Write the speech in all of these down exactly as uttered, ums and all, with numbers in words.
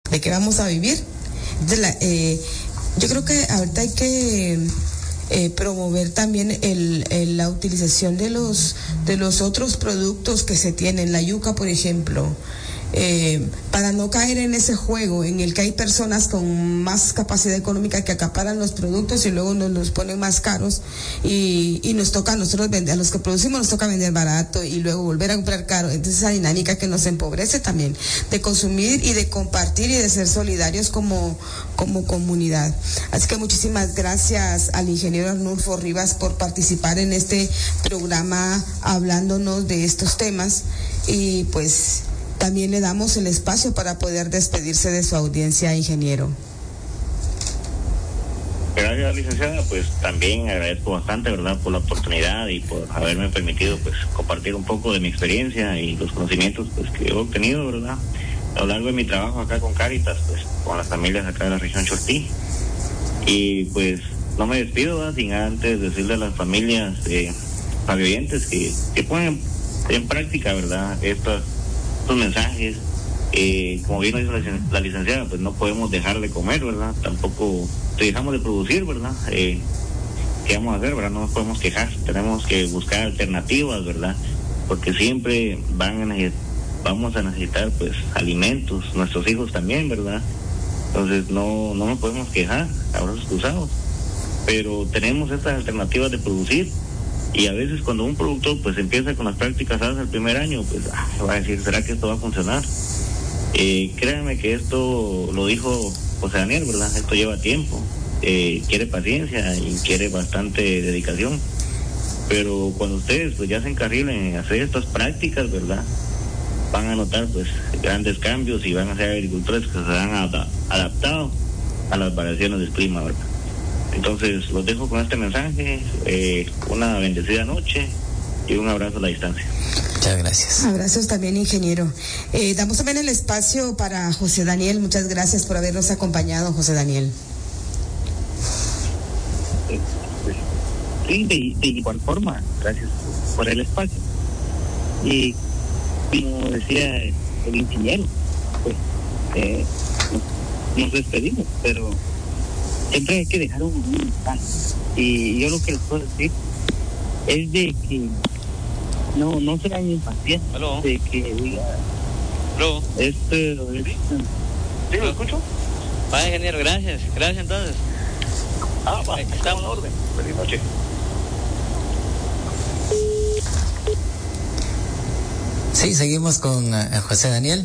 ¿de qué vamos a vivir? De la, eh, yo creo que ahorita hay que eh, promover también el, el, la utilización de los, de los otros productos que se tienen, la yuca, por ejemplo. Eh, para no caer en ese juego en el que hay personas con más capacidad económica que acaparan los productos y luego nos los ponen más caros y, y nos toca a nosotros vender, a los que producimos nos toca vender barato y luego volver a comprar caro. Entonces esa dinámica que nos empobrece también de consumir y de compartir y de ser solidarios como, como comunidad. Así que muchísimas gracias al ingeniero Arnulfo Rivas por participar en este programa hablándonos de estos temas y pues también le damos el espacio para poder despedirse de su audiencia, ingeniero. Gracias, licenciada, pues también agradezco bastante, ¿verdad?, por la oportunidad y por haberme permitido, pues, compartir un poco de mi experiencia y los conocimientos, pues, que he obtenido, ¿verdad?, a lo largo de mi trabajo acá con Cáritas, pues, con las familias acá de la región Chortí. Y, pues, no me despido, ¿verdad?, sin antes decirle a las familias eh, radioyentes que, que pongan en práctica, ¿verdad?, estas estos mensajes, eh, como bien lo dijo la, la licenciada, pues no podemos dejar de comer, ¿verdad? Tampoco dejamos de producir, ¿verdad? Eh, ¿Qué vamos a hacer, verdad? No nos podemos quejar, tenemos que buscar alternativas, ¿verdad? Porque siempre van a necesitar, vamos a necesitar, pues, alimentos, nuestros hijos también, ¿verdad? Entonces no, no nos podemos quejar, abrazos cruzados, pero tenemos estas alternativas de producir. Y a veces cuando un productor pues empieza con las prácticas hace el primer año, pues ah, va a decir, ¿será que esto va a funcionar? Eh, créanme que esto lo dijo José Daniel, ¿verdad? Esto lleva tiempo, eh, quiere paciencia y quiere bastante dedicación. Pero cuando ustedes pues ya se encarrilen en hacer estas prácticas, ¿verdad?, van a notar pues grandes cambios y van a ser agricultores que se han ad- adaptado a las variaciones del clima, ¿verdad? Entonces los dejo con este mensaje, eh, una bendecida noche y un abrazo a la distancia. Muchas gracias. Abrazos también, ingeniero. Eh, damos también el espacio para José Daniel. Muchas gracias por habernos acompañado, José Daniel. Sí, de, de igual forma, gracias por el espacio. Y como decía el ingeniero, pues eh, nos, nos despedimos, pero siempre hay que dejar un mensaje. Y yo lo que les puedo decir es de que no no sean impacientes, de que diga ¿Aló? esto es... ¿Sí lo escucho? Va, ingeniero, gracias, gracias entonces. Ah, va, estamos en orden. Feliz noche. Sí, seguimos con uh, José Daniel.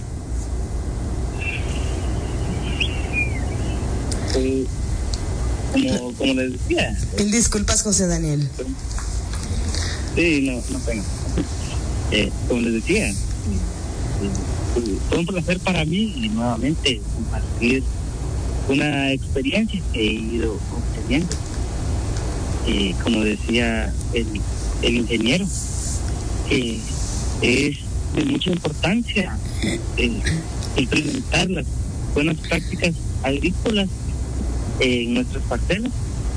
Eh, como, como les decía. Mil disculpas, José Daniel. Sí, no, no tengo. Eh, como les decía, eh, fue un placer para mí y nuevamente compartir una experiencia que he ido obteniendo. Eh, como decía el, el ingeniero, que es de mucha importancia eh, implementar las buenas prácticas agrícolas en nuestras parcelas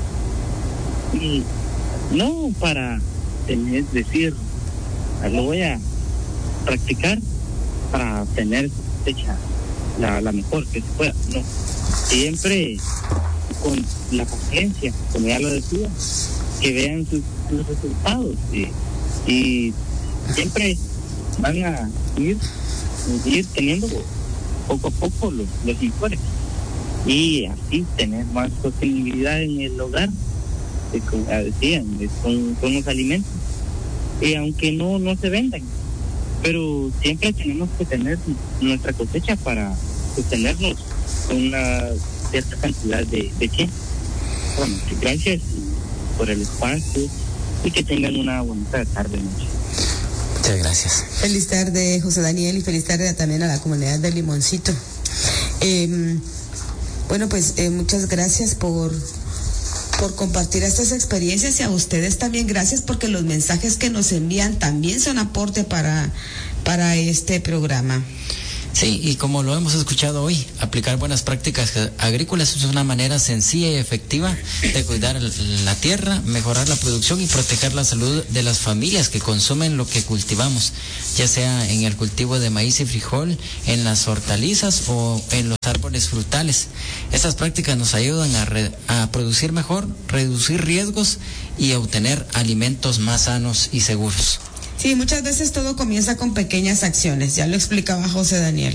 y no para tener, decir, lo voy a practicar para tener hecha la, la mejor que se pueda, no, siempre con la paciencia, como ya lo decía, que vean sus, sus resultados y, y siempre van a ir, ir teniendo poco a poco los, los mejores y así tener más sostenibilidad en el hogar, que como ya decían, con, con los alimentos, y aunque no, no se vendan, pero siempre tenemos que tener nuestra cosecha para sostenernos con una cierta cantidad de, de tiempo. Bueno, gracias por el espacio y que tengan una bonita tarde noche. Muchas gracias. Feliz tarde, José Daniel, y feliz tarde también a la comunidad de Limoncito. Eh, bueno, pues eh, muchas gracias por por compartir estas experiencias y a ustedes también gracias porque los mensajes que nos envían también son aporte para, para este programa. Sí, y como lo hemos escuchado hoy, aplicar buenas prácticas agrícolas es una manera sencilla y efectiva de cuidar la tierra, mejorar la producción y proteger la salud de las familias que consumen lo que cultivamos, ya sea en el cultivo de maíz y frijol, en las hortalizas o en los árboles frutales. Estas prácticas nos ayudan a, re, a producir mejor, reducir riesgos y a obtener alimentos más sanos y seguros. Sí, muchas veces todo comienza con pequeñas acciones, ya lo explicaba José Daniel.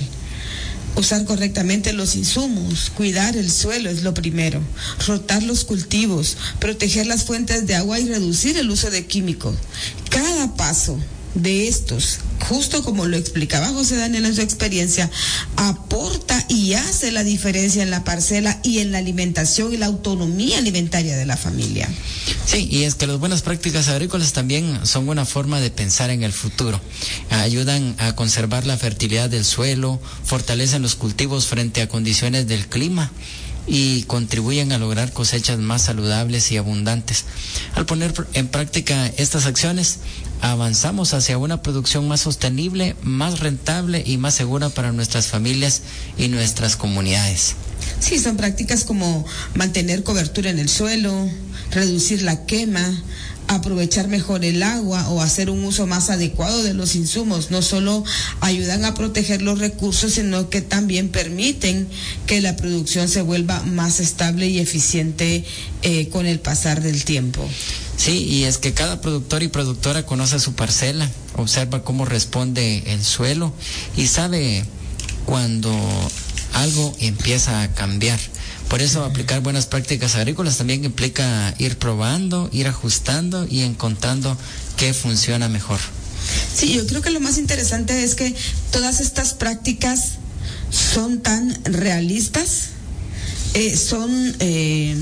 Usar correctamente los insumos, cuidar el suelo es lo primero, rotar los cultivos, proteger las fuentes de agua y reducir el uso de químicos. Cada paso de estos, justo como lo explicaba José Daniel en su experiencia, aporta y hace la diferencia en la parcela y en la alimentación y la autonomía alimentaria de la familia. Sí, y es que las buenas prácticas agrícolas también son una forma de pensar en el futuro. Ayudan a conservar la fertilidad del suelo, fortalecen los cultivos frente a condiciones del clima y contribuyen a lograr cosechas más saludables y abundantes. Al poner en práctica estas acciones, avanzamos hacia una producción más sostenible, más rentable y más segura para nuestras familias y nuestras comunidades. Sí, son prácticas como mantener cobertura en el suelo, reducir la quema, aprovechar mejor el agua o hacer un uso más adecuado de los insumos. No solo ayudan a proteger los recursos, sino que también permiten que la producción se vuelva más estable y eficiente eh, con el pasar del tiempo. Sí, y es que cada productor y productora conoce su parcela, observa cómo responde el suelo y sabe cuando algo empieza a cambiar. Por eso aplicar buenas prácticas agrícolas también implica ir probando, ir ajustando y encontrando qué funciona mejor. Sí, yo creo que lo más interesante es que todas estas prácticas son tan realistas, eh, son eh,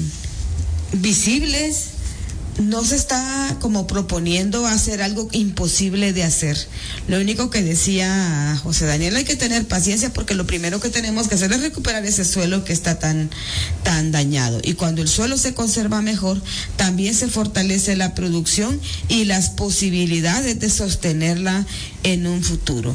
visibles. No se está como proponiendo hacer algo imposible de hacer. Lo único que decía José Daniel, hay que tener paciencia porque lo primero que tenemos que hacer es recuperar ese suelo que está tan, tan dañado. Y cuando el suelo se conserva mejor, también se fortalece la producción y las posibilidades de sostenerla en un futuro.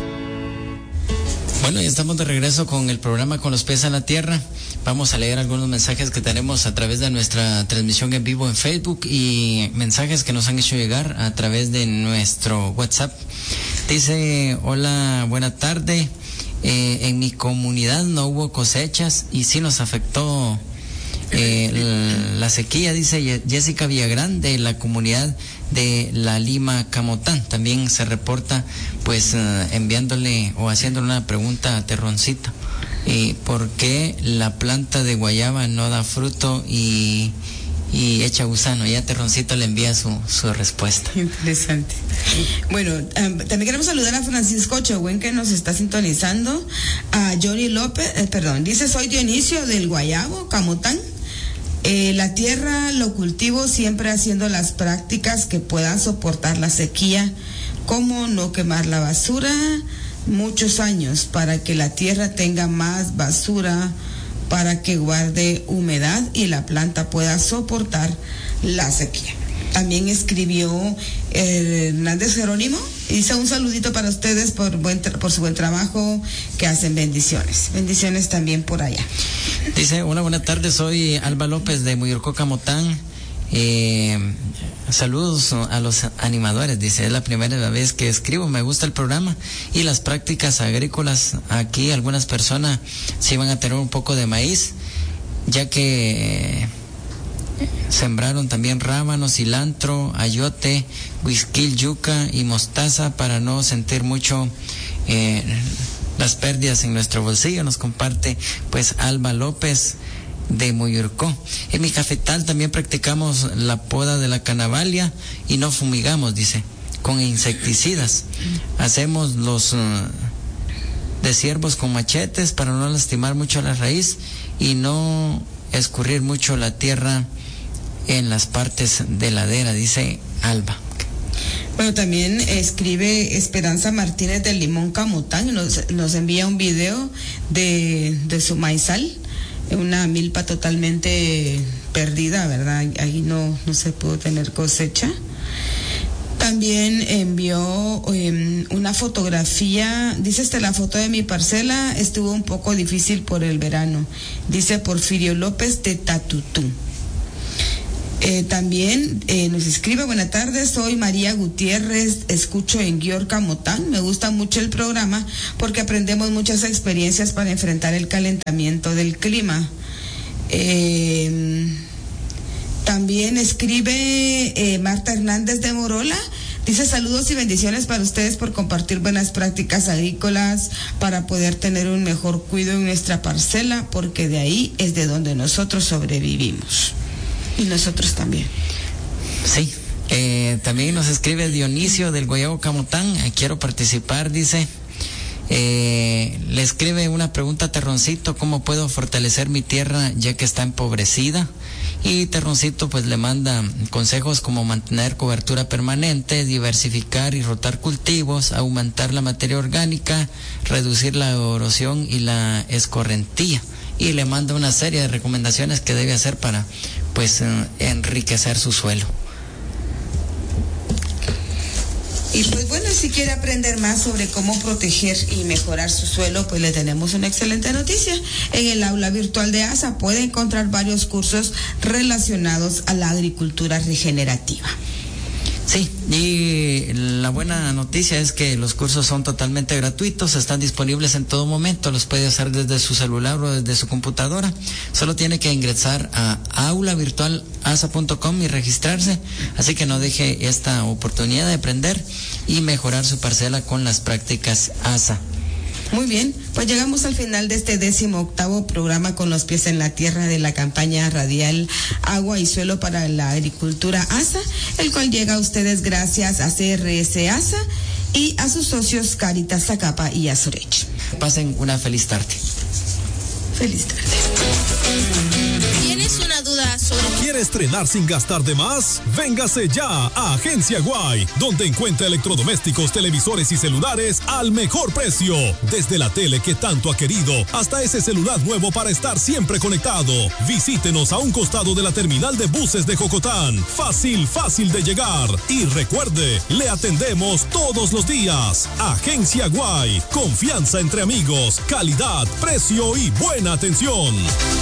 Bueno, ya estamos de regreso con el programa Con los Pies en la Tierra. Vamos a leer algunos mensajes que tenemos a través de nuestra transmisión en vivo en Facebook y mensajes que nos han hecho llegar a través de nuestro WhatsApp. Dice, hola, buena tarde. Eh, en mi comunidad no hubo cosechas y sí nos afectó eh, la, la sequía, dice Jessica Villagrán, de la comunidad de La Lima, Camotán. También se reporta pues uh, enviándole o haciéndole una pregunta a Terroncito. ¿Y por qué la planta de guayaba no da fruto y, y echa gusano? Ya Terroncito le envía su, su respuesta. Interesante. Bueno, um, también queremos saludar a Francisco Chehuen, que nos está sintonizando, a Johnny López, eh, perdón, dice, soy Dionisio del Guayabo, Camotán. Eh, la tierra lo cultivo siempre haciendo las prácticas que puedan soportar la sequía, como no quemar la basura muchos años para que la tierra tenga más basura, para que guarde humedad y la planta pueda soportar la sequía. También escribió eh, Hernández Jerónimo y dice un saludito para ustedes por buen tra- por su buen trabajo que hacen. Bendiciones. Bendiciones también por allá. Dice, hola, buenas tardes, soy Alba López de Muyurcó, Camotán. Eh, saludos a los animadores, dice, es la primera vez que escribo, me gusta el programa y las prácticas agrícolas. Aquí algunas personas sí van a tener un poco de maíz, ya que sembraron también rábano, cilantro, ayote, huisquil, yuca y mostaza para no sentir mucho eh, las pérdidas en nuestro bolsillo. Nos comparte pues Alba López de Muyurcó. En mi cafetal también practicamos la poda de la canavalia y no fumigamos, dice, con insecticidas. Hacemos los uh, desiervos con machetes para no lastimar mucho la raíz y no escurrir mucho la tierra en las partes de ladera, dice Alba. Bueno, también escribe Esperanza Martínez del Limón, Camotán, y nos, nos envía un video de, de su maizal, una milpa totalmente perdida, ¿verdad? Ahí no, no se pudo tener cosecha. También envió eh, una fotografía, dice este, la foto de mi parcela estuvo un poco difícil por el verano, dice Porfirio López de Tatutú. Eh, también eh, nos escribe, buenas tardes, soy María Gutiérrez, escucho en Guiorca Motán, me gusta mucho el programa porque aprendemos muchas experiencias para enfrentar el calentamiento del clima. Eh, también escribe eh, Marta Hernández de Morola, dice saludos y bendiciones para ustedes por compartir buenas prácticas agrícolas para poder tener un mejor cuidado en nuestra parcela, porque de ahí es de donde nosotros sobrevivimos. Y nosotros también. Sí, eh, también nos escribe Dionisio del Guayabo Camotán, eh, quiero participar, dice. Eh, le escribe una pregunta a Terroncito, ¿cómo puedo fortalecer mi tierra ya que está empobrecida? Y Terroncito pues le manda consejos como mantener cobertura permanente, diversificar y rotar cultivos, aumentar la materia orgánica, reducir la erosión y la escorrentía. Y le manda una serie de recomendaciones que debe hacer para pues eh, enriquecer su suelo. Y pues bueno, si quiere aprender más sobre cómo proteger y mejorar su suelo, pues le tenemos una excelente noticia. En el aula virtual de A S A puede encontrar varios cursos relacionados a la agricultura regenerativa. Sí, y la buena noticia es que los cursos son totalmente gratuitos, están disponibles en todo momento, los puede hacer desde su celular o desde su computadora. Solo tiene que ingresar a aula virtual asa punto com y registrarse, así que no deje esta oportunidad de aprender y mejorar su parcela con las prácticas A S A. Muy bien, pues llegamos al final de este décimo octavo programa con los pies en la tierra de la campaña radial Agua y Suelo para la Agricultura A S A, el cual llega a ustedes gracias a C R S A S A y a sus socios Caritas Zacapa y Azurech. Pasen una feliz tarde. Feliz tarde. ¿Tienes una duda sobre... ¿Quiere estrenar sin gastar de más? Véngase ya a Agencia Guay, donde encuentra electrodomésticos, televisores y celulares al mejor precio. Desde la tele que tanto ha querido hasta ese celular nuevo para estar siempre conectado. Visítenos a un costado de la terminal de buses de Jocotán. Fácil, fácil de llegar. Y recuerde, le atendemos todos los días. Agencia Guay, confianza entre amigos, calidad, precio y buena atención.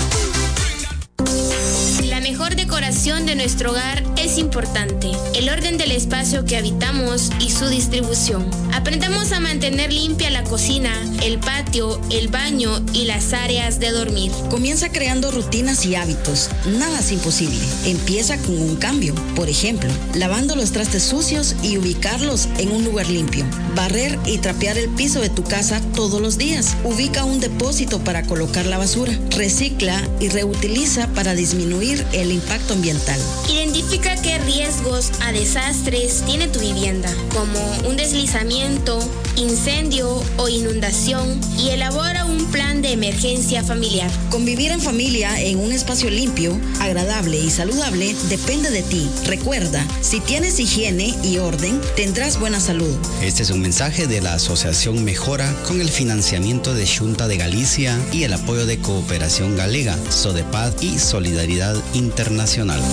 La mejor decoración de nuestro hogar es importante. El orden del espacio que habitamos y su distribución. Aprendamos a mantener limpia la cocina, el patio, el baño y las áreas de dormir. Comienza creando rutinas y hábitos. Nada es imposible. Empieza con un cambio. Por ejemplo, lavando los trastes sucios y ubicarlos en un lugar limpio. Barrer y trapear el piso de tu casa todos los días. Ubica un depósito para colocar la basura. Recicla y reutiliza para disminuir el impacto ambiental. Identifica qué riesgos a desastres tiene tu vivienda, como un deslizamiento, incendio o inundación, y elabora un plan de emergencia familiar. Convivir en familia en un espacio limpio, agradable y saludable depende de ti. Recuerda, si tienes higiene y orden, tendrás buena salud. Este es un mensaje de la Asociación Mejora con el financiamiento de Xunta de Galicia y el apoyo de Cooperación Galega, Sodepad y Solidaridad Internacional.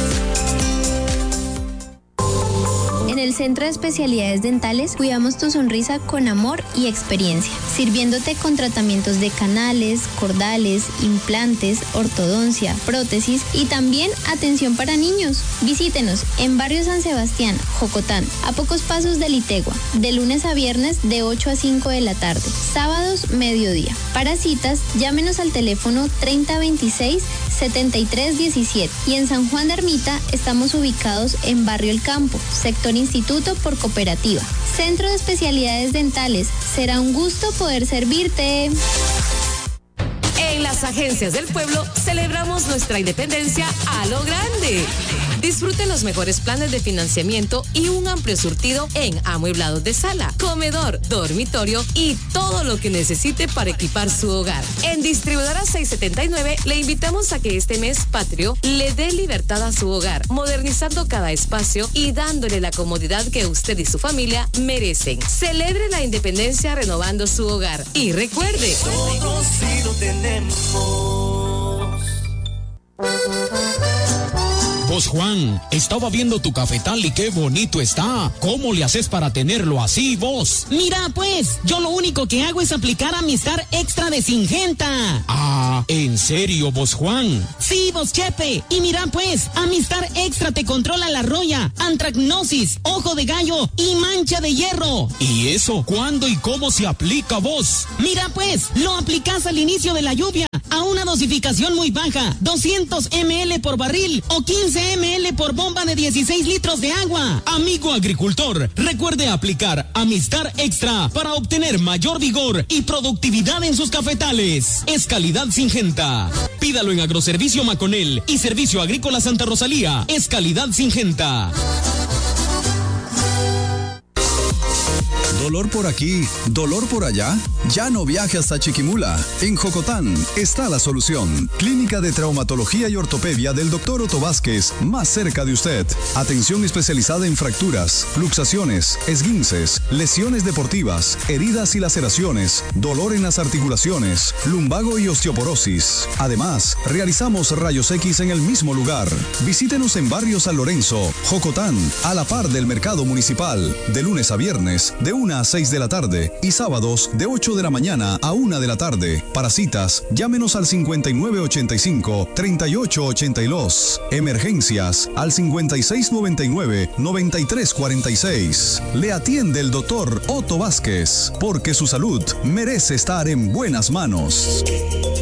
En el Centro de Especialidades Dentales cuidamos tu sonrisa con amor y experiencia, sirviéndote con tratamientos de canales, cordales, implantes, ortodoncia, prótesis y también atención para niños. Visítenos en Barrio San Sebastián, Jocotán, a pocos pasos de Litegua, de lunes a viernes de ocho a cinco de la tarde, sábados mediodía. Para citas, llámenos al teléfono treinta veintiséis setenta y tres diecisiete y en San Juan de Ermita estamos ubicados en Barrio El Campo, sector Instituto por Cooperativa. Centro de Especialidades Dentales, será un gusto poder servirte. En las agencias del pueblo celebramos nuestra independencia a lo grande. Disfrute los mejores planes de financiamiento y un amplio surtido en amueblados de sala, comedor, dormitorio y todo lo que necesite para equipar su hogar. En Distribuidora seiscientos setenta y nueve le invitamos a que este mes patrio le dé libertad a su hogar, modernizando cada espacio y dándole la comodidad que usted y su familia merecen. Celebre la independencia renovando su hogar. Y recuerde, nosotros sí lo tenemos. Vos, Juan, estaba viendo tu cafetal y qué bonito está. ¿Cómo le haces para tenerlo así, vos? Mira, pues, yo lo único que hago es aplicar Amistar Extra de Syngenta. Ah, ¿en serio, vos, Juan? Sí, vos, Chepe. Y mira, pues, Amistar Extra te controla la roya, antracnosis, ojo de gallo y mancha de hierro. ¿Y eso cuándo y cómo se aplica, vos? Mira, pues, lo aplicas al inicio de la lluvia, a una dosificación muy baja, doscientos mililitros por barril o quince mililitros por bomba de dieciséis litros de agua. Amigo agricultor, recuerde aplicar Amistar Extra para obtener mayor vigor y productividad en sus cafetales. Es calidad Syngenta. Pídalo en Agroservicio Maconel y Servicio Agrícola Santa Rosalía. Es calidad Syngenta. ¿Dolor por aquí? ¿Dolor por allá? Ya no viaje hasta Chiquimula. En Jocotán está la solución. Clínica de Traumatología y Ortopedia del doctor Otto Vázquez, más cerca de usted. Atención especializada en fracturas, luxaciones, esguinces, lesiones deportivas, heridas y laceraciones, dolor en las articulaciones, lumbago y osteoporosis. Además, realizamos rayos X en el mismo lugar. Visítenos en Barrio San Lorenzo, Jocotán, a la par del Mercado Municipal, de lunes a viernes, de una a seis de la tarde y sábados de ocho de la mañana a una de la tarde. Para citas, llámenos al cincuenta y nueve ochenta y cinco, treinta y ocho ochenta y dos. Emergencias al cincuenta y seis noventa y nueve, noventa y tres cuarenta y seis. Le atiende el doctor Otto Vázquez, porque su salud merece estar en buenas manos.